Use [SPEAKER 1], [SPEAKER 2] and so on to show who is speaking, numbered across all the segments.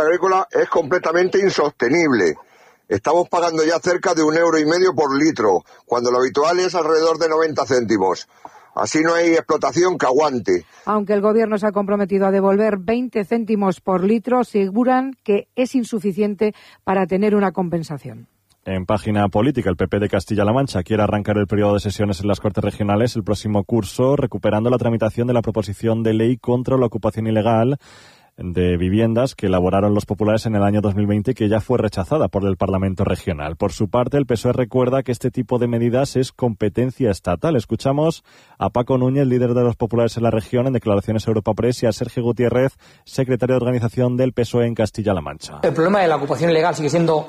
[SPEAKER 1] agrícola es completamente insostenible. Estamos pagando ya cerca de 1,5 € por litro, cuando lo habitual es alrededor de 90 céntimos. Así no hay explotación que aguante.
[SPEAKER 2] Aunque el Gobierno se ha comprometido a devolver 20 céntimos por litro, aseguran que es insuficiente para tener una compensación.
[SPEAKER 3] En página política, el PP de Castilla-La Mancha quiere arrancar el periodo de sesiones en las Cortes Regionales el próximo curso, recuperando la tramitación de la proposición de ley contra la ocupación ilegal de viviendas que elaboraron los populares en el año 2020 y que ya fue rechazada por el Parlamento Regional. Por su parte, el PSOE recuerda que este tipo de medidas es competencia estatal. Escuchamos a Paco Núñez, líder de los populares en la región, en declaraciones a Europa Press, y a Sergio Gutiérrez, secretario de organización del PSOE en Castilla-La Mancha.
[SPEAKER 4] El problema de la ocupación ilegal sigue siendo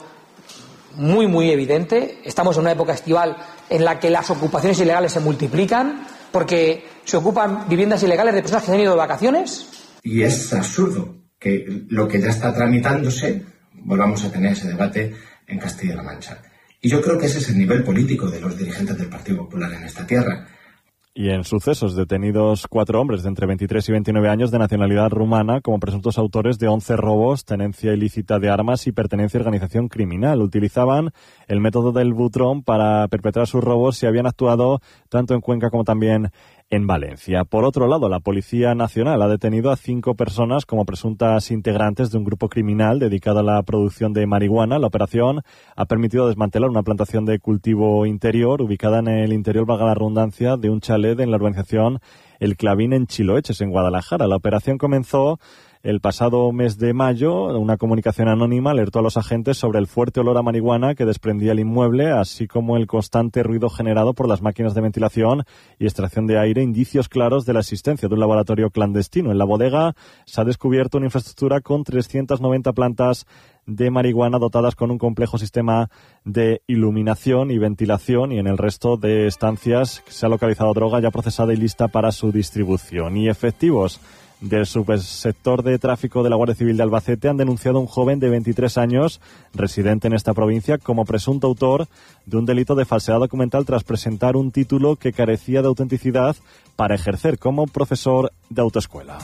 [SPEAKER 4] muy evidente. Estamos en una época estival en la que las ocupaciones ilegales se multiplican porque se ocupan viviendas ilegales de personas que se han ido de vacaciones.
[SPEAKER 5] Y es absurdo que lo que ya está tramitándose volvamos a tener ese debate en Castilla-La Mancha. Y yo creo que ese es el nivel político de los dirigentes del Partido Popular en esta tierra.
[SPEAKER 3] Y en sucesos, detenidos 4 hombres de entre 23 y 29 años de nacionalidad rumana como presuntos autores de 11 robos, tenencia ilícita de armas y pertenencia a organización criminal. Utilizaban el método del butrón para perpetrar sus robos y habían actuado tanto en Cuenca como también en Valencia. Por otro lado, la Policía Nacional ha detenido a 5 personas como presuntas integrantes de un grupo criminal dedicado a la producción de marihuana. La operación ha permitido desmantelar una plantación de cultivo interior ubicada en el interior, valga la redundancia, de un chalet en la urbanización El Clavín en Chiloeches, en Guadalajara. La operación comenzó el pasado mes de mayo. Una comunicación anónima alertó a los agentes sobre el fuerte olor a marihuana que desprendía el inmueble, así como el constante ruido generado por las máquinas de ventilación y extracción de aire, indicios claros de la existencia de un laboratorio clandestino. En la bodega se ha descubierto una infraestructura con 390 plantas de marihuana dotadas con un complejo sistema de iluminación y ventilación, y en el resto de estancias se ha localizado droga ya procesada y lista para su distribución. Y efectivos del subsector de tráfico de la Guardia Civil de Albacete han denunciado a un joven de 23 años, residente en esta provincia, como presunto autor de un delito de falsedad documental tras presentar un título que carecía de autenticidad para ejercer como profesor de autoescuela.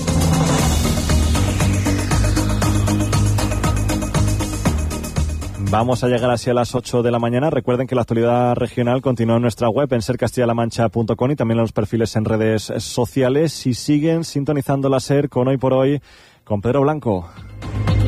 [SPEAKER 3] Vamos a llegar así a las 8 de la mañana. Recuerden que la actualidad regional continúa en nuestra web, en sercastillalamancha.com, y también en los perfiles en redes sociales. Y siguen sintonizando la SER con Hoy por Hoy con Pedro Blanco.